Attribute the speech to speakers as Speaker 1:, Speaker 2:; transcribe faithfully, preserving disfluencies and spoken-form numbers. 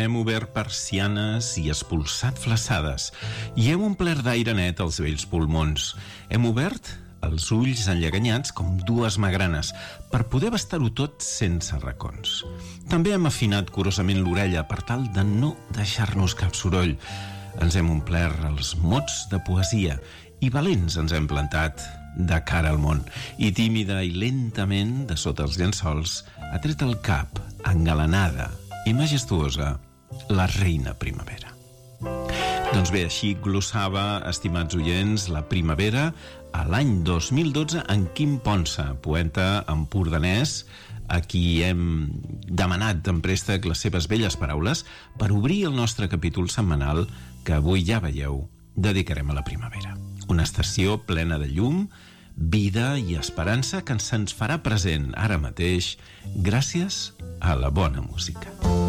Speaker 1: hem obert persianes i expulsat flaçades i hem omplert d'aire net els vells pulmons. Hem obert els ulls enlleganyats com dues magranes per poder abastar-ho tot sense racons. També hem afinat curosament l'orella per tal de no deixar-nos cap soroll. Ens hem omplert els mots de poesia i valents ens hem plantat de cara al món. I tímida i lentament, de sota els llençols, ha tret el cap, engalanada i majestuosa, la reina primavera. Doncs bé, així glossava, estimats oients, la primavera a l'any dos mil dotze en Quim Ponsa, poeta empordanès, a qui hem demanat en préstec les seves belles paraules per obrir el nostre capítol setmanal que avui, ja veieu, dedicarem a la primavera. Una estació plena de llum, vida i esperança que se'ns farà present ara mateix gràcies a la bona música.